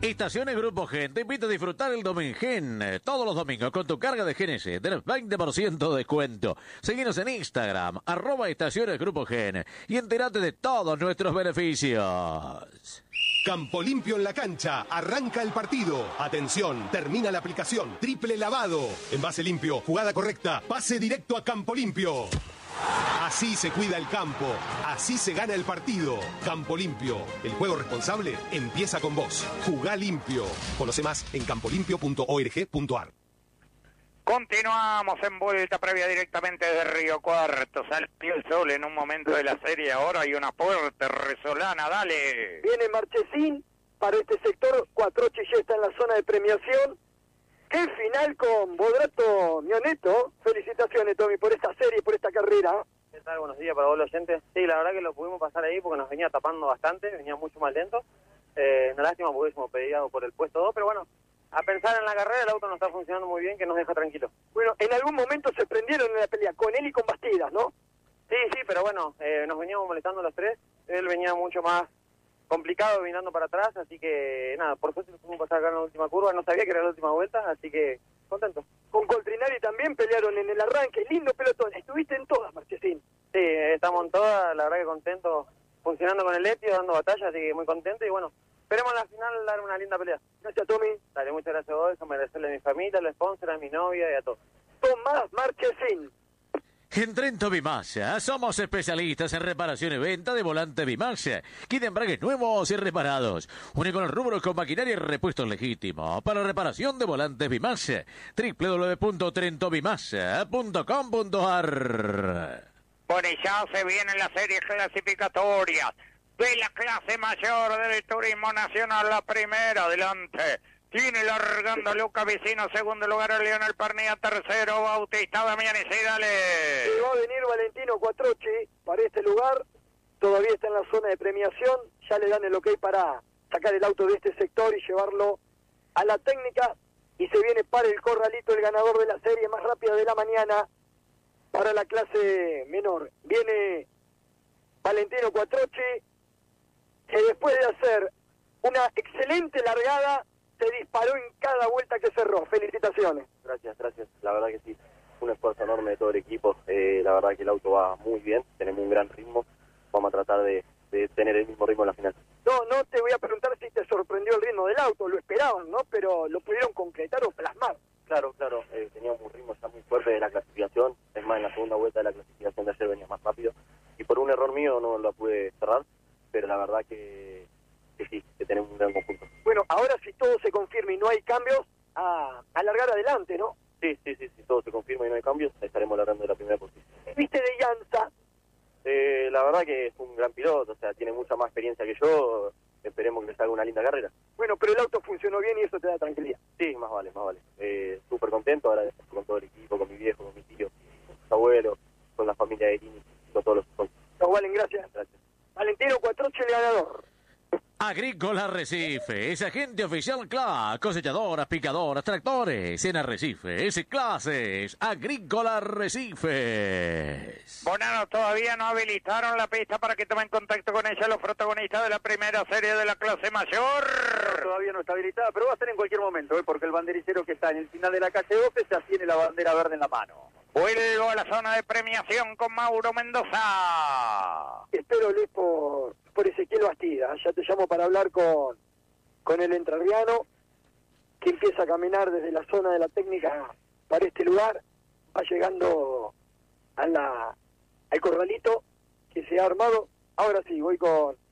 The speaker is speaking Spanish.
Estaciones Grupo Gen te invita a disfrutar el Domingen todos los domingos con tu carga de GNC. Tenés 20% de descuento. Seguinos en Instagram, @Estaciones Grupo Gen y entérate de todos nuestros beneficios. Campo Limpio en la cancha. Arranca el partido. Atención, termina la aplicación. Triple lavado. Envase limpio, jugada correcta. Pase directo a Campo Limpio. Así se cuida el campo. Así se gana el partido. Campo Limpio. El juego responsable empieza con vos. Jugá limpio. Conoce más en campolimpio.org.ar. Continuamos en vuelta previa directamente de Río Cuarto. Salió el sol en un momento de la serie. Ahora hay una fuerte resolana. Dale. Viene Marchesín para este sector. Cuatrochi ya está en la zona de premiación. ¡Qué final con Bodrato Mioneto! Felicitaciones, Tommy, por esta serie, por esta carrera. ¿Qué tal? Buenos días para vos, los oyentes. Sí, la verdad que lo pudimos pasar ahí porque nos venía tapando bastante, venía mucho más lento. Una lástima porque hubiésemos pedido por el puesto 2, pero bueno, a pensar en la carrera, el auto no está funcionando muy bien, que nos deja tranquilos. Bueno, en algún momento se prendieron en la pelea, con él y con Bastidas, ¿no? Sí, pero bueno, nos veníamos molestando los tres. Él venía mucho más complicado vinando para atrás, así que nada, por suerte nos pudimos pasar acá en la última curva. No sabía que era la última vuelta, así que contento. Con Coltrinari también pelearon en el arranque, lindo pelotón. Estuviste en todas, Marchesín. Sí, estamos en todas, la verdad que contentos, funcionando con el Etio, dando batalla, así que muy contento y bueno, esperemos en la final dar una linda pelea. Gracias, Tommy. Dale, muchas gracias a vos, déjame agradecerle a mi familia, a los sponsors, a mi novia y a todos. Tomás Marchesín. En Trento Bimasa somos especialistas en reparación y venta de volante Bimasa. Kit de embragues nuevos y reparados. Único en el rubro con maquinaria y repuestos legítimos. Para reparación de volantes Bimasa. www.trentobimasa.com.ar. Bueno, y ya se vienen las series clasificatorias de la clase mayor del turismo nacional. La primera, adelante. Tiene largando Luca Vicino, segundo lugar Leonel Pernía, tercero Bautista Damiani, sí, dale. Y va a venir Valentino Cuatrochi para este lugar, todavía está en la zona de premiación, ya le dan el ok para sacar el auto de este sector y llevarlo a la técnica, y se viene para el corralito el ganador de la serie más rápida de la mañana para la clase menor. Viene Valentino Cuatrochi, que después de hacer una excelente largada, se disparó en cada vuelta que cerró. Felicitaciones. Gracias. La verdad que sí, un esfuerzo enorme de todo el equipo. La verdad que el auto va muy bien, tenemos un gran ritmo. Vamos a tratar de tener el mismo ritmo en la final. No te voy a preguntar si te sorprendió el ritmo del auto, lo esperaban, ¿no? Pero lo pudieron concretar o plasmar. Claro, teníamos un ritmo ya muy fuerte de la clasificación. Es más, en la segunda vuelta de la clasificación de ayer venía más rápido. Y por un error mío no lo pude cerrar, pero la verdad que sí, que tenemos un gran conjunto. Bueno, ahora si todo se confirma y no hay cambios, a alargar adelante, ¿no? Sí, si todo se confirma y no hay cambios, estaremos largando de la primera posición. ¿Viste de Llanza? La verdad que es un gran piloto, o sea, tiene mucha más experiencia que yo, esperemos que le salga una linda carrera. Bueno, pero el auto funcionó bien y eso te da tranquilidad. Sí, más vale. Súper contento, ahora con todo el equipo, con mi viejo, con mi tío, con mis abuelos, con la familia de Lini, con todos los sponsors. No, Valen, gracias. Valentino Cuatrochi, el ganador. Agrícola Arrecife, es agente oficial CLA, cosechadoras, picadoras, tractores, en Arrecife, es clases, Agrícola Arrecife. Bonano, todavía no habilitaron la pista para que tomen contacto con ella los protagonistas de la primera serie de la clase mayor. Todavía no está habilitada, pero va a ser en cualquier momento, porque el bandericero que está en el final de la calle 12 ya tiene la bandera verde en la mano. Vuelvo a la zona de premiación con Mauro Mendoza. Espero, Luis, por Ezequiel Bastida. Ya te llamo para hablar con el entrerriano, que empieza a caminar desde la zona de la técnica para este lugar. Va llegando al corralito que se ha armado. Ahora sí, voy con